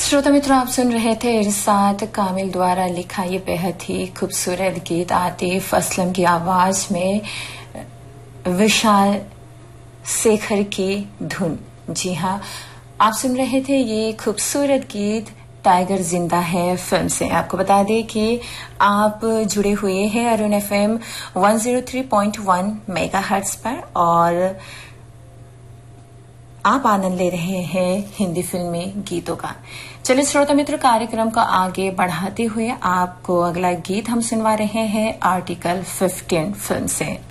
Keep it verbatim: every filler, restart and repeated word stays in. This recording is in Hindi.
श्रोता मित्रों, आप सुन रहे थे इरशाद कामिल द्वारा लिखा ये बेहद ही खूबसूरत गीत आतिफ असलम की आवाज में विशाल शेखर की धुन। जी हाँ, आप सुन रहे थे ये खूबसूरत गीत टाइगर जिंदा है फिल्म से। आपको बता दें कि आप जुड़े हुए हैं Arun FM one zero three point one megahertz पर और आप आनंद ले रहे हैं हिंदी फिल्मी गीतों का। चलिए श्रोता मित्र, कार्यक्रम को आगे बढ़ाते हुए आपको अगला गीत हम सुनवा रहे हैं आर्टिकल फिफ्टीन फिल्म से।